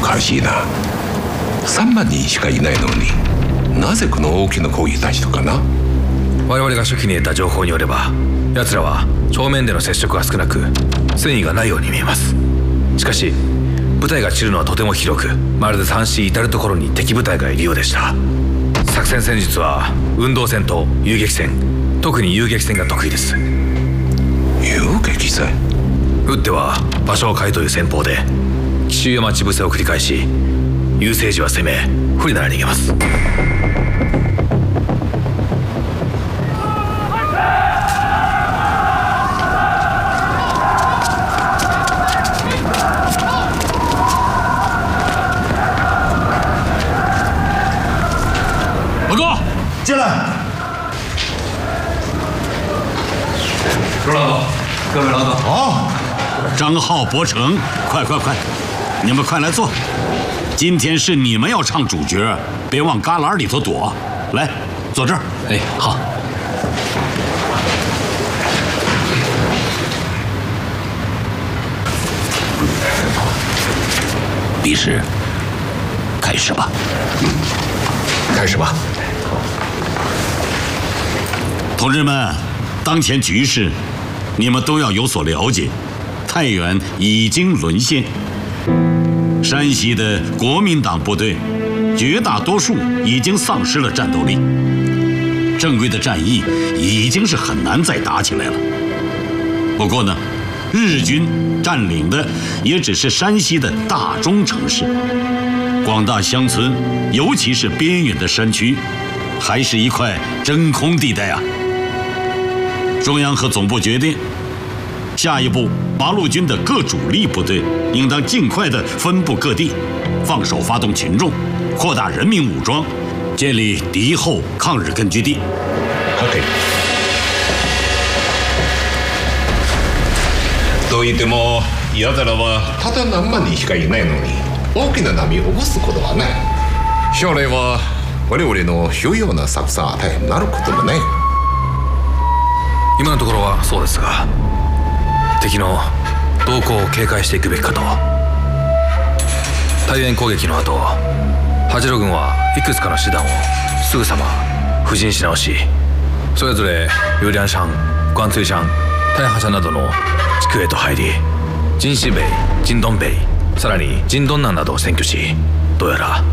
かしいな。3万人しかいないのになぜこの大きな攻撃たちとかな。 我々が初期に得た情報によれば、奴らは正面での接触が少なく戦意がないように見えます。しかし部隊が散るのはとても広く、まるで三市至る所に敵部隊がいるようでした。作戦戦術は運動戦と遊撃戦、特に遊撃戦が得意です。 遊撃戦？ 打っては場所を変えという戦法で奇襲や待ち伏せを繰り返し、優勢時は攻め、不利なら逃げます。 报告，进来。 周老总，各位老总。 好，张浩、伯承，快，你们快来坐。今天是你们要唱主角，别往旮旯里头躲。来，坐这儿。 哎，好。 比试，开始吧。 开始吧。 同志们，当前局势，你们都要有所了解。太原已经沦陷，山西的国民党部队绝大多数已经丧失了战斗力，正规的战役已经是很难再打起来了。不过呢，日军占领的也只是山西的大中城市，广大乡村，尤其是边远的山区，还是一块真空地带啊。中央和总部决定，下一步八路军的各主力部队应当尽快地分布各地，放手发动群众，扩大人民武装，建立敌后抗日根据地。 OK。といっても奴らはただ何万人しかいないのに大きな波を起こすことはない。将来は我々の有用な作戦与えになることもない。 今のところはそうですが、敵の動向を警戒していくべきかと。対原攻撃の後、八路軍はいくつかの師団をすぐさま布陣し直し、それぞれ有良山、关水山、太原山などの地区へと入り、진시北、진동北、さらに진동南などを占拠し、どうやら